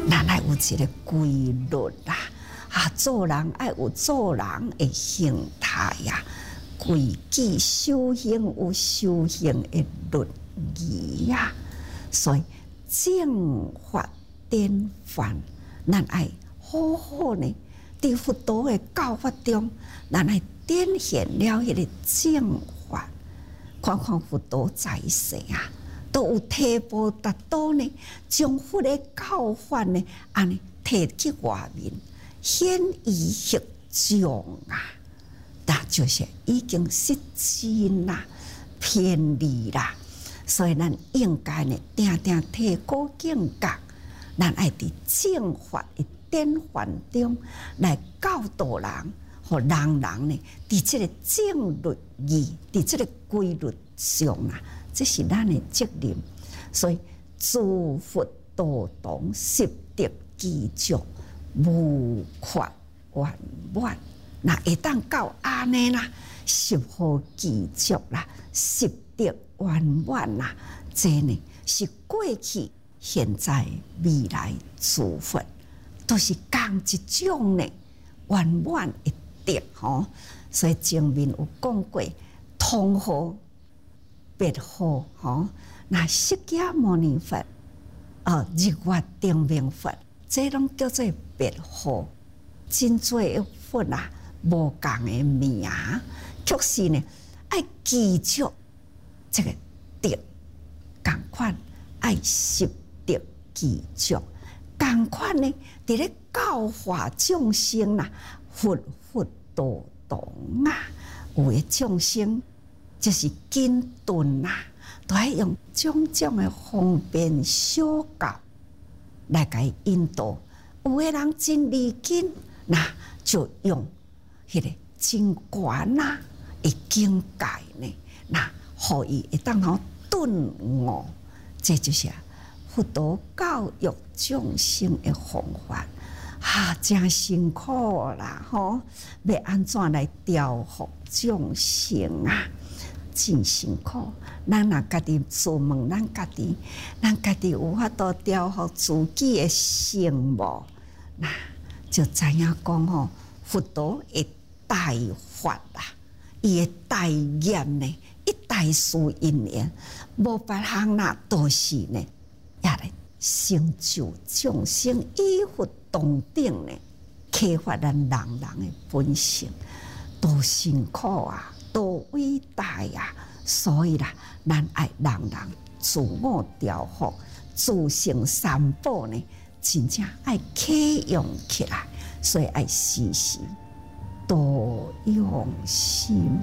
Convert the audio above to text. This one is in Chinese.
咱爱有一个规律啦，做人爱有做人的形态呀，规矩修行有修行的律仪呀，所以正法典范，咱爱好好呢，伫佛陀的教法中，咱爱展现了迄个正法。看看佛陀在世啊，都有提婆达多呢，将佛的教法呢，安尼提去外面，显于实相啊，那就是已经失真啦、偏离啦。所以咱应该呢，定定提高境界，咱爱伫正法的典范中来教导人，互人呢，伫这个正律义，伫这个规律上啊，这是咱的责任。所以诸佛道同，摄得具足，无缺圆满。那会当到安尼啦，摄好具足啦，摄得圆满啦，这呢是过去、现在、未来诸佛都是讲一种呢圆满的德吼。所以前面有讲过，通好、别好吼。那释迦牟尼佛、日月定明佛，这拢叫做别好。真多的佛啊，无共的名，确实呢，爱记住这个德，共款爱摄得具足，共款呢，伫咧教化众生啦，佛佛道同啊，有的众生就是紧顿啦。都爱用种种的方便小教来甲伊引導，有的人真离紧，那就用迄个真悬啊的境界呢，那互伊会当好顿悟，这就是佛陀教育众生的方法。真辛苦啦吼！要安怎来调伏众生啊？真辛苦。咱若家己自问，咱家己有法度调伏自己的心无？那就知影讲吼，佛陀的大法啦，伊的大业呢，一大事因缘，无别项啦，都是呢，也来成就众生以佛同等呢，启发咱人的本性，多辛苦啊，多伟大呀！所以啦，咱爱人自我调伏，自性三宝呢，真正爱启用起来，所以爱时时多用心。